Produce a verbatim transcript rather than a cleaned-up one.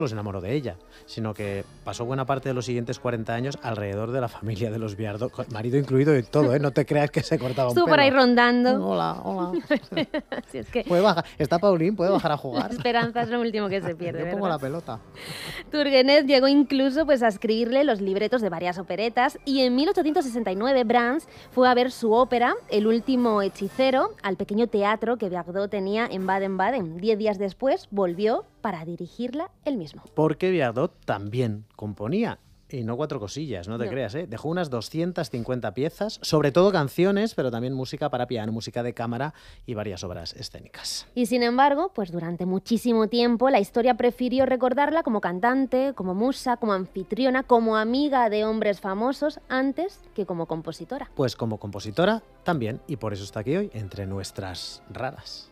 se enamoró de ella, sino que pasó buena parte de los siguientes cuarenta años alrededor de la familia de los Viardot, marido incluido y todo, ¿eh? No te creas que se cortaba un Estuvo por ahí pelo. rondando. Hola, hola. Si es que ¿Puede bajar? ¿Está Paulín? ¿Puede bajar a la jugar? esperanza es lo último que se pierde, Yo pongo ¿verdad? la pelota. Turgenev llegó incluso pues, a escribirle los libretos de varias operetas y en mil ochocientos sesenta y nueve Brahms fue a ver su ópera, El último hechicero, al pequeño teatro que Viardot tenía en Baden-Baden. Diez días después volvió para dirigirla él mismo. Porque Viardot también componía. Y no cuatro cosillas, no te No. creas, ¿eh? Dejó unas doscientas cincuenta piezas, sobre todo canciones, pero también música para piano, música de cámara y varias obras escénicas. Y sin embargo, pues durante muchísimo tiempo la historia prefirió recordarla como cantante, como musa, como anfitriona, como amiga de hombres famosos, antes que como compositora. Pues como compositora también, y por eso está aquí hoy, entre nuestras raras.